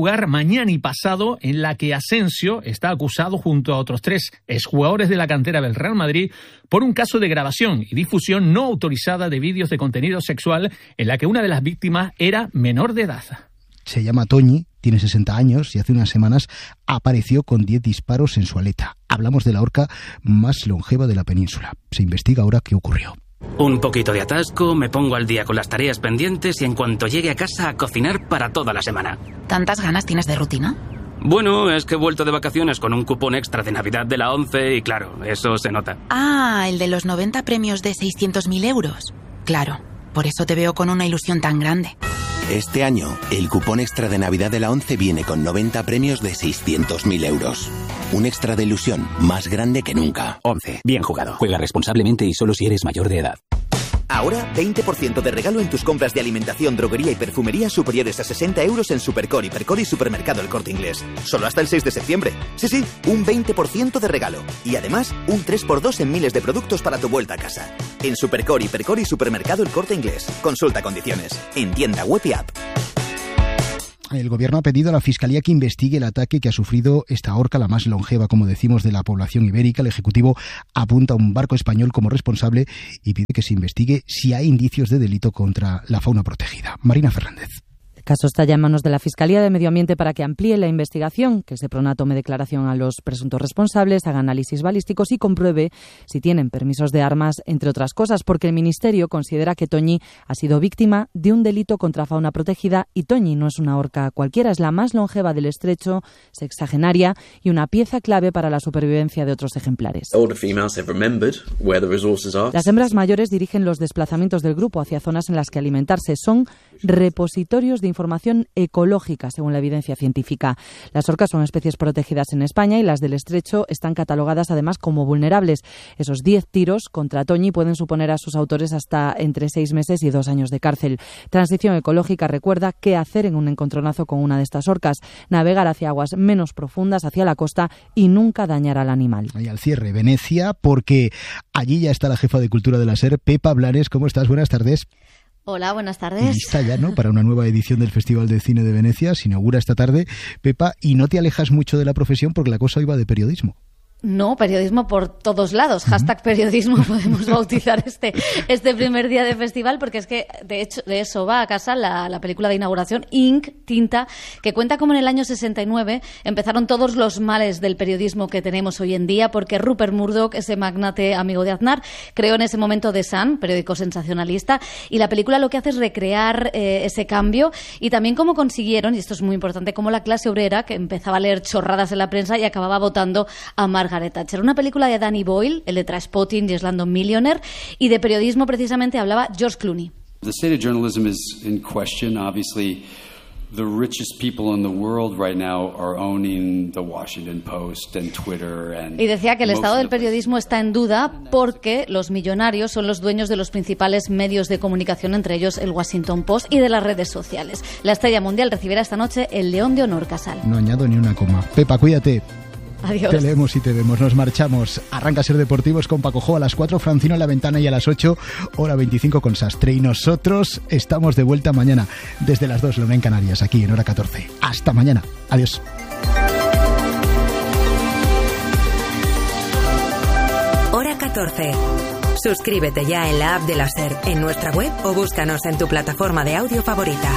mañana y pasado, en la que Asensio está acusado junto a otros tres exjugadores de la cantera del Real Madrid por un caso de grabación y difusión no autorizada de vídeos de contenido sexual en la que una de las víctimas era menor de edad. Se llama Toñi, tiene sesenta años y hace unas semanas apareció con diez disparos en su aleta. Hablamos de la horca más longeva de la península. Se investiga ahora qué ocurrió. Un poquito de atasco, me pongo al día con las tareas pendientes y en cuanto llegue a casa a cocinar para toda la semana. ¿Tantas ganas tienes de rutina? Bueno, es que he vuelto de vacaciones con un cupón extra de Navidad de la ONCE y claro, eso se nota. Ah, el de los noventa premios de seiscientos mil euros. Claro, por eso te veo con una ilusión tan grande. Este año, el cupón extra de Navidad de la ONCE viene con noventa premios de seiscientos mil euros. Un extra de ilusión más grande que nunca. ONCE, bien jugado. Juega responsablemente y solo si eres mayor de edad. Ahora, veinte por ciento de regalo en tus compras de alimentación, droguería y perfumería superiores a sesenta euros en Supercor, Hipercor y Supermercado El Corte Inglés. Solo hasta el seis de septiembre. Sí, sí, un veinte por ciento de regalo. Y además, un tres por dos en miles de productos para tu vuelta a casa. En Supercor, Hipercor y Supermercado El Corte Inglés. Consulta condiciones. En tienda web y app. El gobierno ha pedido a la Fiscalía que investigue el ataque que ha sufrido esta orca, la más longeva, como decimos, de la población ibérica. El Ejecutivo apunta a un barco español como responsable y pide que se investigue si hay indicios de delito contra la fauna protegida. Marina Fernández. El caso está ya en manos de la Fiscalía de Medio Ambiente para que amplíe la investigación, que el Seprona tome declaración a los presuntos responsables, haga análisis balísticos y compruebe si tienen permisos de armas, entre otras cosas, porque el Ministerio considera que Toñi ha sido víctima de un delito contra fauna protegida y Toñi no es una orca cualquiera, es la más longeva del estrecho, sexagenaria y una pieza clave para la supervivencia de otros ejemplares. Las hembras mayores dirigen los desplazamientos del grupo hacia zonas en las que alimentarse. Son repositorios de información ecológica, según la evidencia científica. Las orcas son especies protegidas en España y las del estrecho están catalogadas además como vulnerables. Esos diez tiros contra Toñi pueden suponer a sus autores hasta entre seis meses y dos años de cárcel. Transición Ecológica recuerda qué hacer en un encontronazo con una de estas orcas: navegar hacia aguas menos profundas, hacia la costa y nunca dañar al animal. Y al cierre, Venecia, porque allí ya está la jefa de Cultura de la SER, Pepa Blanes. ¿Cómo estás? Buenas tardes. Hola, buenas tardes. Lista ya, ¿no?, para una nueva edición del Festival de Cine de Venecia. Se inaugura esta tarde, Pepa, y no te alejas mucho de la profesión porque la cosa iba de periodismo. No, periodismo por todos lados. Uh-huh. Hashtag periodismo podemos bautizar este, este primer día de festival, porque es que de hecho de eso va a casa la, la película de inauguración, Ink, Tinta, que cuenta cómo en el año sesenta y nueve empezaron todos los males del periodismo que tenemos hoy en día, porque Rupert Murdoch, ese magnate amigo de Aznar, creó en ese momento The Sun, periódico sensacionalista, y la película lo que hace es recrear eh, ese cambio y también cómo consiguieron, y esto es muy importante, cómo la clase obrera, que empezaba a leer chorradas en la prensa y acababa votando a Margaret Thatcher. Una película de Danny Boyle, el de Trainspotting y Slumdog Millionaire, y de periodismo precisamente hablaba George Clooney. The state of journalism is in question. Obviously, the richest people in the world right now are owning the Washington Post and Twitter and Y decía que el estado del periodismo está en duda porque los millonarios son los dueños de los principales medios de comunicación, entre ellos el Washington Post, y de las redes sociales. La estrella mundial recibirá esta noche el León de Honor Casal. No añado ni una coma. Pepa, cuídate. Adiós. Te leemos y te vemos, nos marchamos. Arranca Ser Deportivos con Paco Jo a las cuatro, Francino en la ventana, y a las ocho, hora veinticinco con Sastre. Y nosotros estamos de vuelta mañana desde las dos, la una en Canarias, aquí en hora catorce. Hasta mañana. Adiós. Hora catorce. Suscríbete ya en la app de la SER, en nuestra web o búscanos en tu plataforma de audio favorita.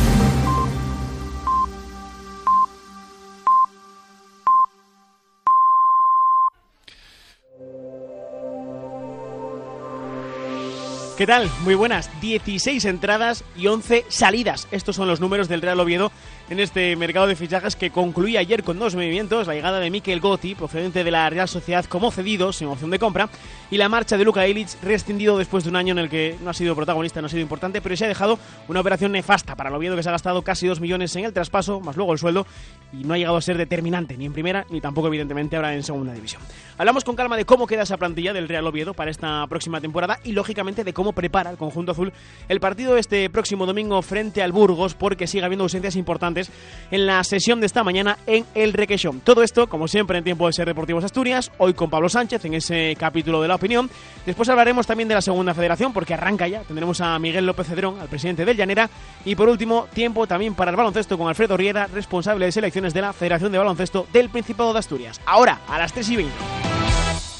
¿Qué tal? Muy buenas. dieciséis entradas y once salidas. Estos son los números del Real Oviedo en este mercado de fichajes que concluía ayer con dos movimientos: la llegada de Mikel Gotti, procedente de la Real Sociedad como cedido, sin opción de compra, y la marcha de Luka Ilic, rescindido después de un año en el que no ha sido protagonista, no ha sido importante, pero se ha dejado una operación nefasta para el Oviedo, que se ha gastado casi dos millones en el traspaso, más luego el sueldo, y no ha llegado a ser determinante ni en primera, ni tampoco evidentemente ahora en segunda división. Hablamos con calma de cómo queda esa plantilla del Real Oviedo para esta próxima temporada y lógicamente de cómo prepara el conjunto azul el partido este próximo domingo frente al Burgos, porque sigue habiendo ausencias importantes importantes en la sesión de esta mañana en el Requeixón. Todo esto, como siempre, en tiempo de Ser Deportivos Asturias, hoy con Pablo Sánchez en ese capítulo de La Opinión. Después hablaremos también de la Segunda Federación, porque arranca ya. Tendremos a Miguel López Cedrón, al presidente del Llanera. Y por último, tiempo también para el baloncesto con Alfredo Riera, responsable de selecciones de la Federación de Baloncesto del Principado de Asturias. Ahora, a las tres y veinte.